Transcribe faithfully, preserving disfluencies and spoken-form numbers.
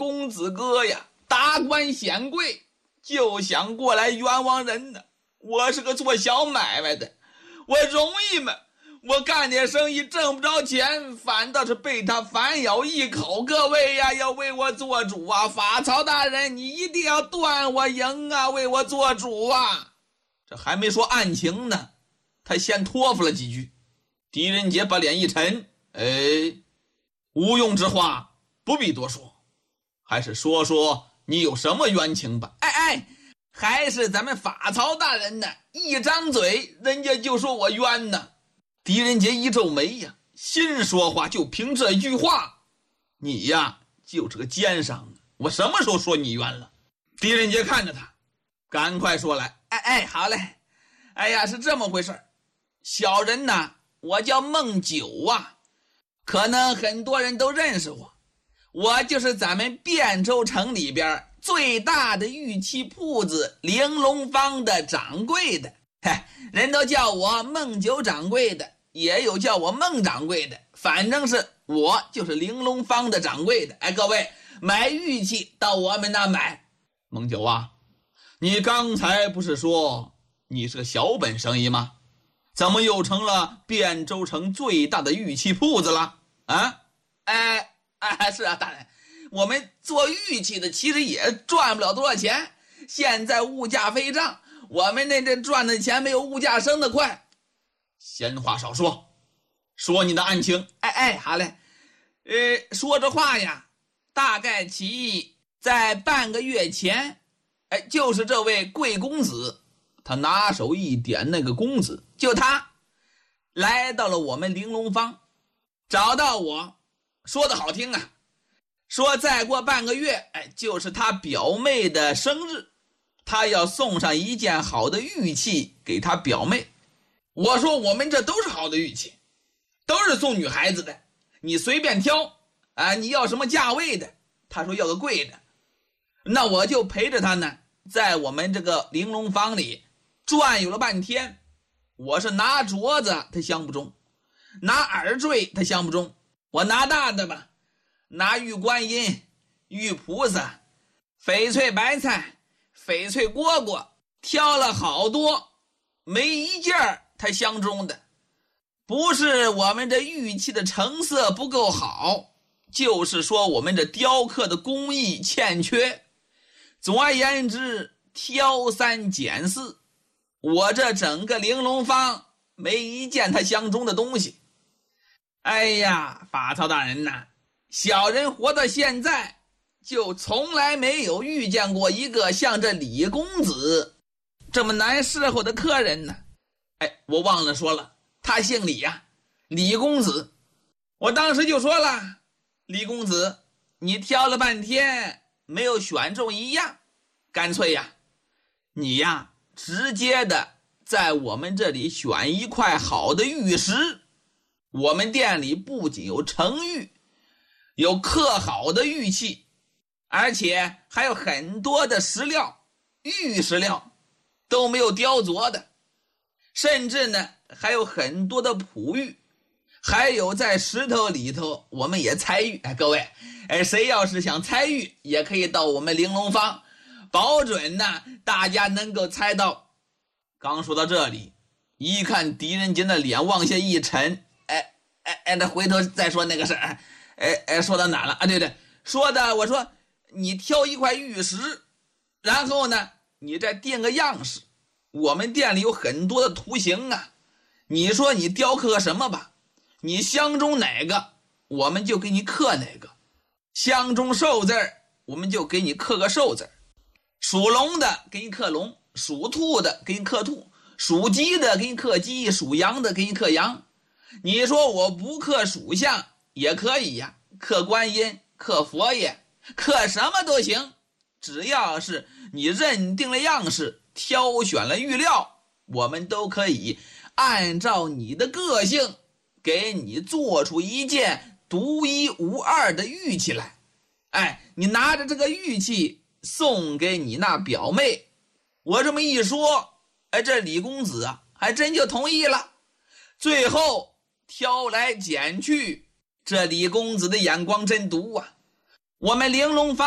公子哥呀，达官显贵，就想过来冤枉人呢。我是个做小买卖的，我容易吗？我干点生意挣不着钱，反倒是被他反咬一口。各位呀，要为我做主啊！法曹大人，你一定要断我营啊，为我做主啊！这还没说案情呢，他先托付了几句。狄仁杰把脸一沉，哎，无用之话不必多说，还是说说你有什么冤情吧。哎哎，还是咱们法曹大人呢，一张嘴人家就说我冤呢。狄仁杰一皱眉呀，心说话就凭这句话，你呀就是个奸商，我什么时候说你冤了？狄仁杰看着他，赶快说来。哎哎，好嘞。哎呀，是这么回事，小人呐，我叫孟九啊，可能很多人都认识我，我就是咱们汴州城里边最大的玉器铺子玲珑坊的掌柜的，人都叫我孟九掌柜的，也有叫我孟掌柜的，反正是我就是玲珑坊的掌柜的。哎，各位买玉器到我们那买。孟九啊，你刚才不是说你是个小本生意吗？怎么又成了汴州城最大的玉器铺子了啊？哎哎，是啊，大人，我们做玉器的其实也赚不了多少钱，现在物价飞涨，我们那这赚的钱没有物价升得快。闲话少说，说你的案情。哎哎，好嘞。呃，说这话呀，大概其在半个月前，哎，就是这位贵公子，他拿手一点那个公子，就他来到了我们玲珑坊，找到我，说的好听啊，说再过半个月，哎，就是他表妹的生日，他要送上一件好的玉器给他表妹。我说我们这都是好的玉器，都是送女孩子的，你随便挑啊，你要什么价位的？他说要个贵的。那我就陪着他呢，在我们这个玲珑坊里转悠了半天。我是拿镯子他相不中，拿耳坠他相不中，我拿大的吧，拿玉观音、玉菩萨、翡翠白菜、翡翠蝈蝈，挑了好多，没一件他相中的。不是我们这玉器的成色不够好，就是说我们这雕刻的工艺欠缺。总而言之，挑三拣四，我这整个玲珑坊没一件他相中的东西。哎呀，法曹大人呐，小人活到现在就从来没有遇见过一个像这李公子这么难伺候的客人呢。哎，我忘了说了，他姓李呀，李公子。我当时就说了，李公子，你挑了半天没有选中一样，干脆呀，你呀直接的在我们这里选一块好的玉石。我们店里不仅有成玉，有刻好的玉器，而且还有很多的石料，玉石料都没有雕琢的，甚至呢还有很多的璞玉，还有在石头里头我们也猜玉。哎，各位，哎，谁要是想猜玉，也可以到我们玲珑坊，保准呢大家能够猜到。刚说到这里，一看狄仁杰的脸往下一沉，哎哎哎，那回头再说那个事儿。哎哎，说到哪了啊？对对，说的我说你挑一块玉石，然后呢你再定个样式。我们店里有很多的图形啊，你说你雕刻什么吧，你相中哪个我们就给你刻哪个。相中寿字我们就给你刻个寿字，属龙的给你刻龙，属兔的给你刻兔，属鸡的给你刻鸡，属羊的给你刻羊。你说我不刻属相也可以呀，刻观音，刻佛爷，刻什么都行，只要是你认定了样式，挑选了玉料，我们都可以按照你的个性给你做出一件独一无二的玉器来。哎，你拿着这个玉器送给你那表妹。我这么一说，哎，这李公子啊还真就同意了。最后挑来拣去，这李公子的眼光真毒啊。我们玲珑坊